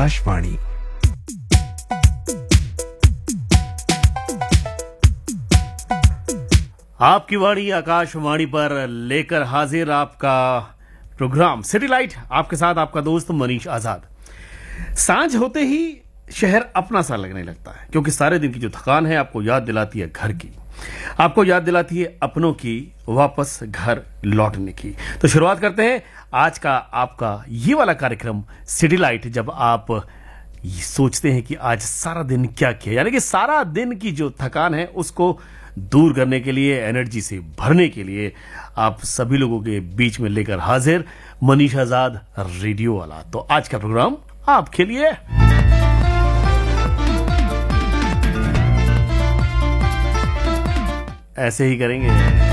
आकाशवाणी। आपकी वाणी आकाशवाणी पर लेकर हाजिर आपका प्रोग्राम सिटी लाइट, आपके साथ आपका दोस्त मनीष आजाद। सांझ होते ही शहर अपना सा लगने लगता है, क्योंकि सारे दिन की जो थकान है आपको याद दिलाती है घर की, आपको याद दिलाती है अपनों की वापस घर लौटने की। तो शुरुआत करते हैं आज का आपका ये वाला कार्यक्रम सिटी लाइट, जब आप ये सोचते हैं कि आज सारा दिन क्या किया, यानी कि सारा दिन की जो थकान है उसको दूर करने के लिए, एनर्जी से भरने के लिए आप सभी लोगों के बीच में लेकर हाजिर मनीष आजाद रेडियो वाला। तो आज का प्रोग्राम आपके लिए। ऐसे ही करेंगे।